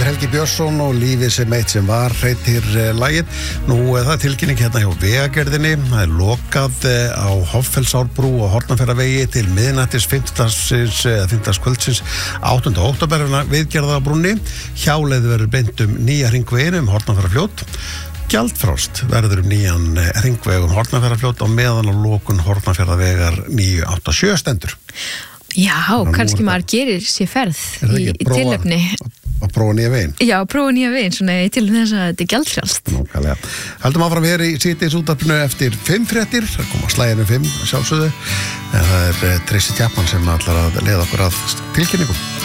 Helgi Björnsson og lífið sem eitt sem var heitir lagið. Nú það er tilkynning hérna hjá Vegagerðinni. Það lokað á Hoffellsárbrú og Hornafjarðarvegi til miðnættis 5. kvöldsins 8. október viðgerða á brúnni. Hjáleið verður beint nýja hringveginn Hornafjarðarfljót. Gjaldfrást verður nýjan hringveg Hornafjarðarfljót á meðan á lokun Hornafjarðarvegar 987 stendur. Já, kannski maður gerir sér ferð í tilefni. Að prófa nýja veginn. Já, prófa nýja veginn, svona í tilefni þess að þetta er gjaldfrjálst. Nákvæmlega. Haldum áfram hér í síðdegisútvarpinu eftir 5 fréttir. Það koma slaginu 5 sjálfsögðu. En það er Tracy Chapman sem ætlar að leiða okkur að tilkynningu.